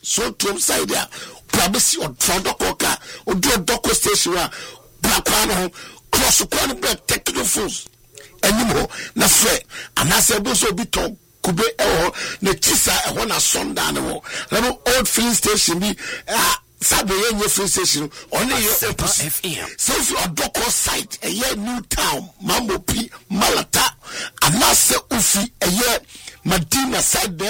so to side there probably or Doko car or do a Doko station black one cross one black technical force anymore na fre and I said also be talk kube ne tisa na sonda no old filling station bi sabe yenye filling station only your FM so if you Doko site a year New Town Mambo P Malata and I say ufi a year Madina side